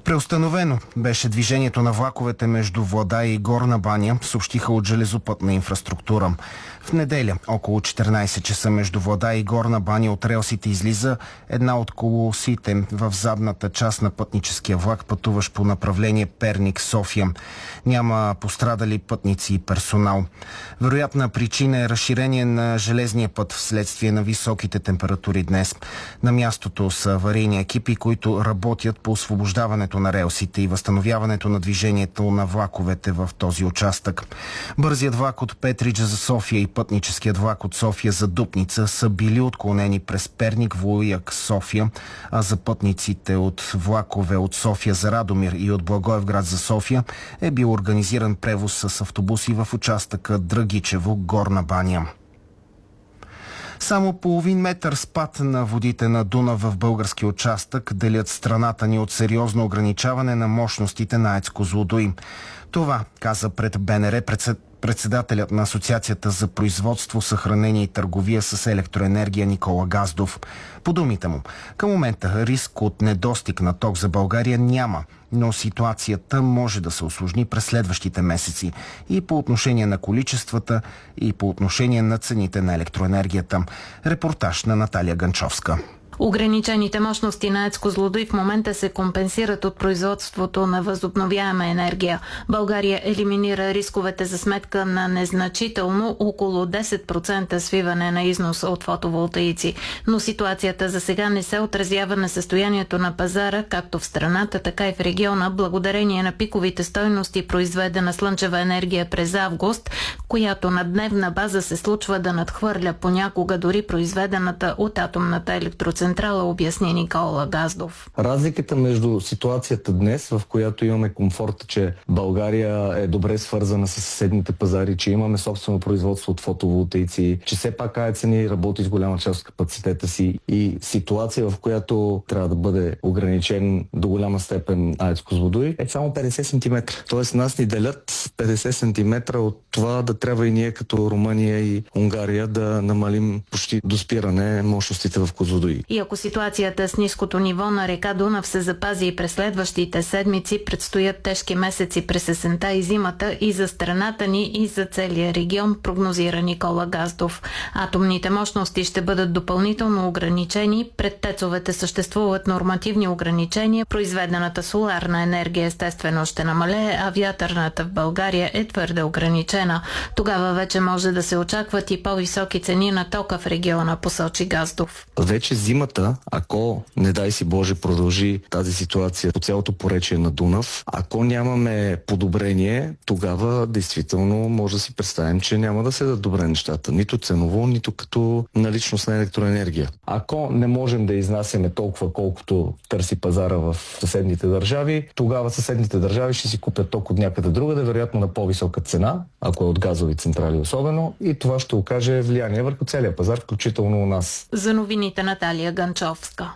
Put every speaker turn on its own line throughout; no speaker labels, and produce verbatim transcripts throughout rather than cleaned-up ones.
Преустановено беше движението на влаковете между Владая и Горна баня, съобщиха от железопътна инфраструктура. В неделя, около четиринайсет часа, между Владая и Горна баня от релсите излиза една от колосите в задната част на пътническия влак, пътуващ по направление Перник-София. Няма пострадали пътници и персонал. Вероятна причина е разширение на железния път вследствие на високите температури днес. На мястото са аварийни екипи, които работят по освобождаването на релсите и възстановяването на движението на влаковете в този участък. Бързият влак от Петрич за София и пътническият влак от София за Дупница са били отклонени през Перник, Волуяк, София, а за пътниците от влакове от София за Радомир и от Благоевград за София е бил организиран превоз с автобуси в участъка Драгичево, Горна баня. Само половин метър спад на водите на Дунав в български участък делят страната ни от сериозно ограничаване на мощностите на АЕЦ Козлодуй. Това каза пред БНР председателят на Асоциацията за производство, съхранение и търговия с електроенергия Никола Газдов. По думите му, към момента риск от недостиг на ток за България няма, но ситуацията може да се усложни през следващите месеци и по отношение на количествата, и по отношение на цените на електроенергията. Репортаж на Наталия Ганчовска.
Ограничените мощности на АЕЦ Козлодуй в момента се компенсират от производството на възобновяема енергия. България елиминира рисковете за сметка на незначително около десет процента свиване на износа от фотоволтаици. Но ситуацията за сега не се отразява на състоянието на пазара, както в страната, така и в региона, благодарение на пиковите стойности произведена слънчева енергия през август, която на дневна база се случва да надхвърля понякога дори произведената от атомната електроцентрала. Централа, обясни Никола Газдов.
Разликата между ситуацията днес, в която имаме комфорта, че България е добре свързана с съседните пазари, че имаме собствено производство от фотоволтаици, че все пак АЕЦ ни работи с голяма част от капацитета си, и ситуация, в която трябва да бъде ограничен до голяма степен АЕЦ Козлодуй, е само петдесет сантиметра. Тоест нас ни делят петдесет сантиметра от това да трябва и ние като Румъния и Унгария да намалим почти до спиране мощностите в Козлодуй.
И ако ситуацията с ниското ниво на река Дунав се запази и през следващите седмици, предстоят тежки месеци през есента и зимата и за страната ни, и за целия регион, прогнозира Никола Газдов. Атомните мощности ще бъдат допълнително ограничени. Пред тецовете съществуват нормативни ограничения. Произведената соларна енергия естествено ще намалее, а вятърната в България е твърде ограничена. Тогава вече може да се очакват и по-високи цени на тока в региона, посочи Газдов.
Вече зимата, ако, не дай си Боже, продължи тази ситуация по цялото поречие на Дунав, ако нямаме подобрение, тогава действително може да си представим, че няма да се дадат добре нещата. Нито ценово, нито като наличност на електроенергия. Ако не можем да изнасяме толкова, колкото търси пазара в съседните държави, тогава съседните държави ще си купят ток от някъде другаде, вероятно на по-висока цена, ако е от газови централи особено, и това ще окаже влияние върху целия пазар, включително у нас.
За новините Наталия Ганчовска.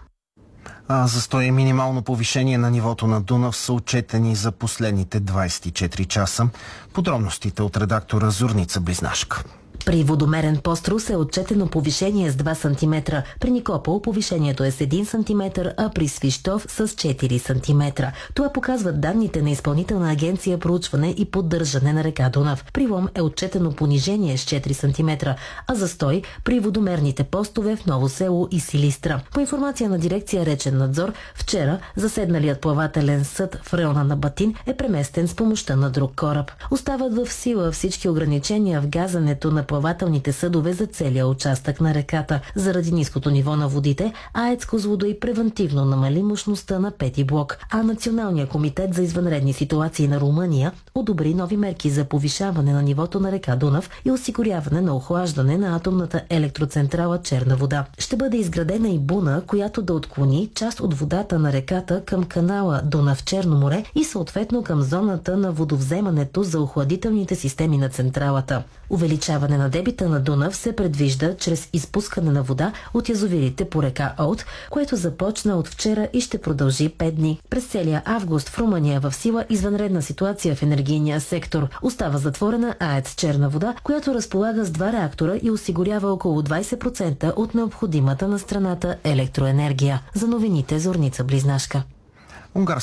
А застой и минимално повишение на нивото на Дунав са отчетени за последните двайсет и четири часа. Подробностите от редактора Зорница Близнашка.
При водомерен пост Рус е отчетено повишение с два сантиметра. При Никопол повишението е с един сантиметър, а при Свищов с четири сантиметра. Това показват данните на Изпълнителна агенция проучване и поддържане на река Дунав. При Лом е отчетено понижение с четири сантиметра, а застой при водомерните постове в Ново село и Силистра. По информация на дирекция Речен надзор, вчера заседналият плавателен съд в района на Батин е преместен с помощта на друг кораб. Остават в сила всички ограничения в газането на плавателните съдове за целия участък на реката. Заради ниското ниво на водите, АЕЦ Козлодуй превентивно намали мощността на пети блок, а Националният комитет за извънредни ситуации на Румъния одобри нови мерки за повишаване на нивото на река Дунав и осигуряване на охлаждане на атомната електроцентрала Черна вода. Ще бъде изградена и буна, която да отклони част от водата на реката към канала Дунав-Черно море и съответно към зоната на водовземането за охладителните системи на централата. Увеличаване на дебита на Дунав се предвижда чрез изпускане на вода от язовирите по река Олд, което започна от вчера и ще продължи пет дни. През целия август в Румъния в сила извънредна ситуация в енергийния сектор. Остава затворена АЕЦ Черна вода, която разполага с два реактора и осигурява около двайсет процента от необходимата на страната електроенергия. За новините Зорница Близнашка.